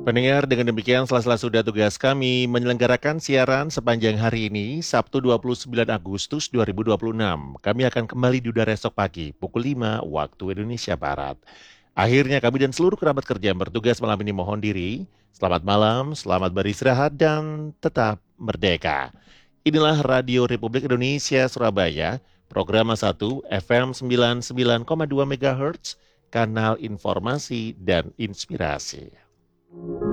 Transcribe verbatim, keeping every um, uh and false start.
Pendengar, dengan demikian sela-sela sudah tugas kami menyelenggarakan siaran sepanjang hari ini, Sabtu dua puluh sembilan Agustus dua ribu dua puluh enam. Kami akan kembali di udara esok pagi, pukul lima waktu Indonesia Barat. Akhirnya kami dan seluruh kerabat kerja yang bertugas malam ini mohon diri. Selamat malam, selamat beristirahat, dan tetap merdeka. Inilah Radio Republik Indonesia Surabaya, program satu F M sembilan puluh sembilan koma dua MHz, kanal informasi dan inspirasi.